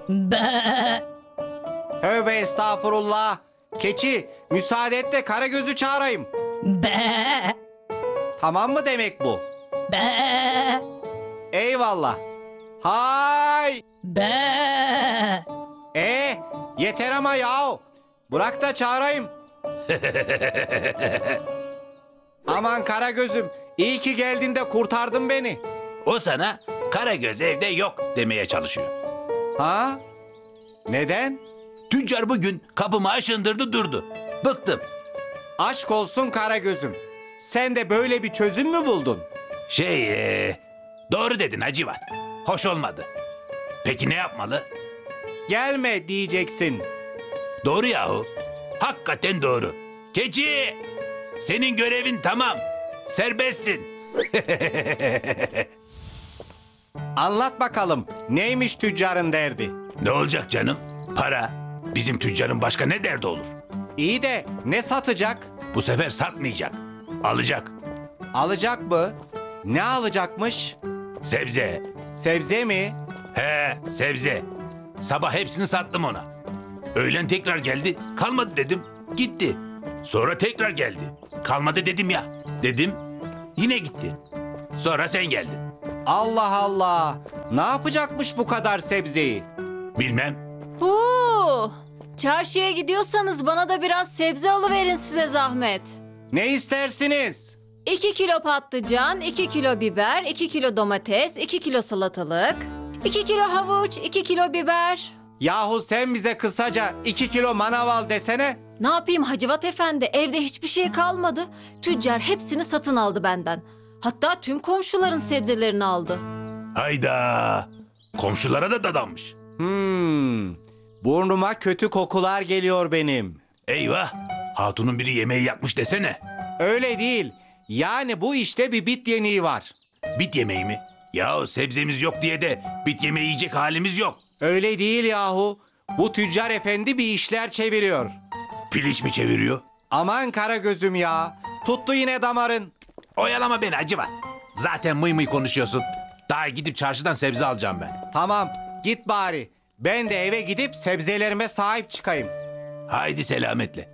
Be. Tövbe estağfurullah. Keçi, müsaade et de Karagöz'ü çağırayım. Be. Tamam mı demek bu? Be. Eyvallah. Hay! Be. Yeter ama yahu. Bırak da çağırayım. Aman Karagöz'üm, iyi ki geldin de kurtardın beni. O sana Karagöz evde yok demeye çalışıyor. Ha? Neden? Tüccar bugün kapımı aşındırdı durdu. Bıktım. Aşk olsun Karagöz'üm. Sen de böyle bir çözüm mü buldun? Doğru dedin Hacivat. Hoş olmadı. Peki ne yapmalı? Gelme diyeceksin. Doğru yahu. Hakikaten doğru. Keçi! Senin görevin tamam. Serbestsin. Anlat bakalım, neymiş tüccarın derdi? Ne olacak canım? Para. Bizim tüccarın başka ne derdi olur? İyi de ne satacak? Bu sefer satmayacak. Alacak. Alacak mı? Ne alacakmış? Sebze. Sebze mi? He, sebze. Sabah hepsini sattım ona. Öğlen tekrar geldi. Kalmadı dedim. Gitti. Sonra tekrar geldi. Kalmadı dedim ya. Dedim. Yine gitti. Sonra sen geldin. Allah Allah! Ne yapacakmış bu kadar sebzeyi? Bilmem. Çarşıya gidiyorsanız bana da biraz sebze alıverin size zahmet. Ne istersiniz? 2 kilo patlıcan, 2 kilo biber, 2 kilo domates, 2 kilo salatalık, 2 kilo havuç, 2 kilo biber. Yahu sen bize kısaca 2 kilo manav al desene. Ne yapayım Hacivat Efendi, evde hiçbir şey kalmadı. Tüccar hepsini satın aldı benden. Hatta tüm komşuların sebzelerini aldı. Hayda. Komşulara da dadanmış. Burnuma kötü kokular geliyor benim. Eyvah. Hatunun biri yemeği yakmış desene. Öyle değil. Yani bu işte bir bit yeniği var. Bit yemeği mi? Yahu sebzemiz yok diye de bit yemeği yiyecek halimiz yok. Öyle değil yahu. Bu tüccar efendi bir işler çeviriyor. Piliç mi çeviriyor? Aman Karagöz'üm ya. Tuttu yine damarın. Oyalama beni Hacivat. Zaten mıy mıy konuşuyorsun. Daha gidip çarşıdan sebze alacağım ben. Tamam, git bari. Ben de eve gidip sebzelerime sahip çıkayım. Haydi selametle.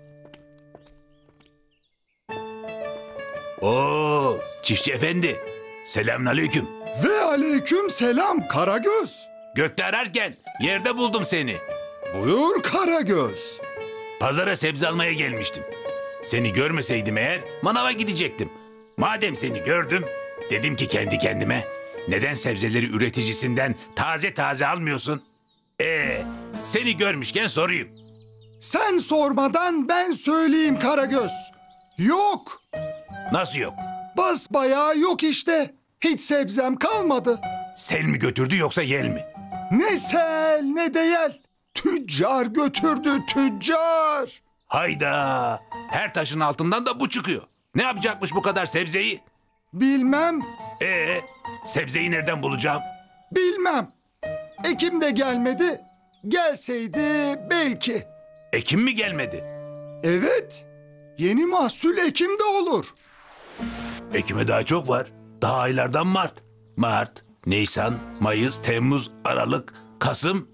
Oo, çiftçi efendi. Selamünaleyküm. Ve aleyküm selam Karagöz. Gökte ararken yerde buldum seni. Buyur Karagöz. Pazara sebze almaya gelmiştim. Seni görmeseydim eğer manava gidecektim. Madem seni gördüm, dedim ki kendi kendime, neden sebzeleri üreticisinden taze taze almıyorsun? Seni görmüşken sorayım. Sen sormadan ben söyleyeyim Karagöz. Yok. Nasıl yok? Basbayağı yok işte. Hiç sebzem kalmadı. Sel mi götürdü yoksa yel mi? Ne sel ne de yel. Tüccar götürdü tüccar. Hayda! Her taşın altından da bu çıkıyor. Ne yapacakmış bu kadar sebzeyi? Bilmem, Sebzeyi nereden bulacağım? bilmem. Ekim de gelmedi. Gelseydi belki. Ekim mi gelmedi? Evet. Yeni mahsul Ekim de olur. Ekim'e daha çok var. Daha aylardan Mart. Mart, Nisan, Mayıs, Temmuz, Aralık, Kasım.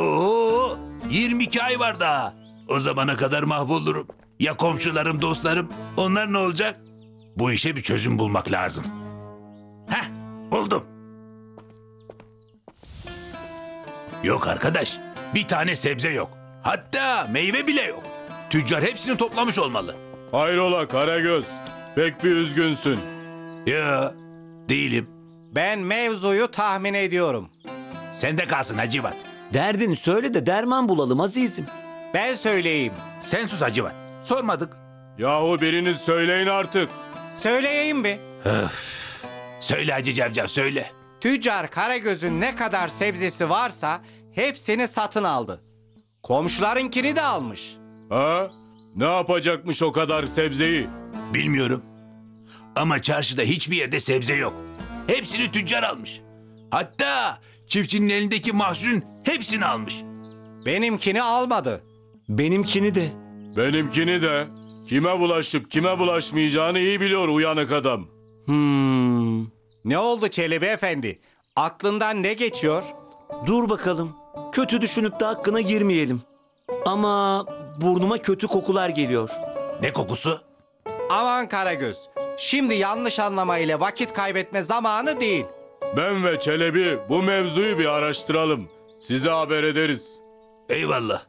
22 ay var daha. O zamana kadar mahvolurum. Ya komşularım, dostlarım? Onlar ne olacak? Bu işe bir çözüm bulmak lazım. Buldum. Yok arkadaş. Bir tane sebze yok. Hatta meyve bile yok. Tüccar hepsini toplamış olmalı. Hayrola Karagöz? Pek bir üzgünsün. Ya değilim. Ben mevzuyu tahmin ediyorum. Sende kalsın Hacivat. Derdini söyle de derman bulalım azizim. Ben söyleyeyim. Sen sus Hacivat. Sormadık. Yahu biriniz söyleyin artık. Söyleyeyim mi? Söyle Hacı Cavcav söyle. Tüccar Karagöz'ün ne kadar sebzesi varsa hepsini satın aldı. Komşularınkini de almış. Ha? Ne yapacakmış o kadar sebzeyi? Bilmiyorum. Ama çarşıda hiçbir yerde sebze yok. Hepsini tüccar almış. Hatta çiftçinin elindeki mahsulün hepsini almış. Benimkini almadı. Benimkini de. Benimkini de. Kime bulaşıp kime bulaşmayacağını iyi biliyor uyanık adam. Ne oldu Çelebi Efendi? Aklından ne geçiyor? Dur bakalım. Kötü düşünüp de hakkına girmeyelim. Ama burnuma kötü kokular geliyor. Ne kokusu? Aman Karagöz, şimdi yanlış anlamayla vakit kaybetme zamanı değil. Ben ve Çelebi bu mevzuyu bir araştıralım. Size haber ederiz. Eyvallah.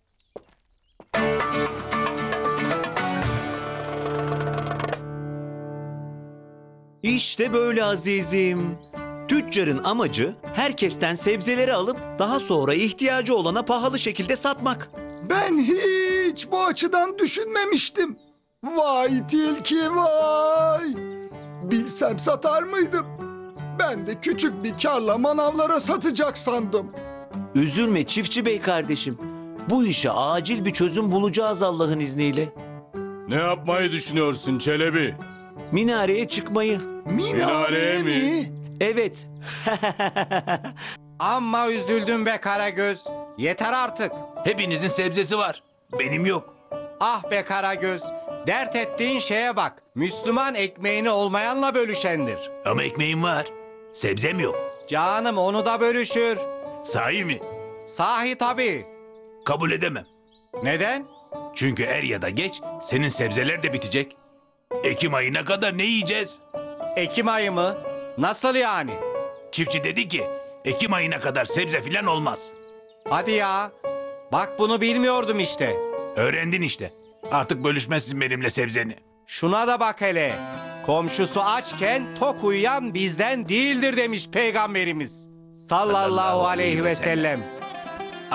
İşte böyle azizim. Tüccarın amacı herkesten sebzeleri alıp daha sonra ihtiyacı olana pahalı şekilde satmak. Ben hiç bu açıdan düşünmemiştim. Vay tilki vay. Bilsem satar mıydım? Ben de küçük bir karla manavlara satacak sandım. Üzülme çiftçi bey kardeşim. Bu işe acil bir çözüm bulacağız Allah'ın izniyle. Ne yapmayı düşünüyorsun Çelebi? Minareye çıkmayı. Minareye mi? Evet. Amma üzüldüm be Karagöz. Yeter artık. Hepinizin sebzesi var. Benim yok. Ah be Karagöz, dert ettiğin şeye bak. Müslüman ekmeğini olmayanla bölüşendir. Ama ekmeğim var. Sebzem yok. Canım onu da bölüşür. Sahi mi? Sahi tabii. Kabul edemem. Neden? Çünkü er ya da geç senin sebzeler de bitecek. Ekim ayına kadar ne yiyeceğiz? Ekim ayı mı? Nasıl yani? Çiftçi dedi ki Ekim ayına kadar sebze filan olmaz. Hadi ya. Bak bunu bilmiyordum işte. Öğrendin işte. Artık bölüşmezsin benimle sebzeni. Şuna da bak hele. Komşusu açken tok uyuyan bizden değildir demiş Peygamberimiz. Sallallahu aleyhi ve sellem.